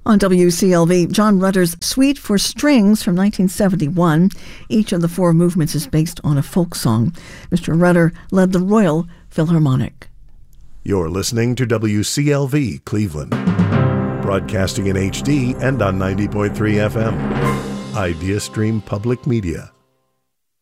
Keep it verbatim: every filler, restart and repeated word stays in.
On W C L V, John Rutter's Suite for Strings from nineteen seventy-one. Each of the four movements is based on a folk song. Mister Rutter led the Royal Philharmonic. You're listening to W C L V Cleveland, broadcasting in H D and on ninety point three F M. IdeaStream Public Media.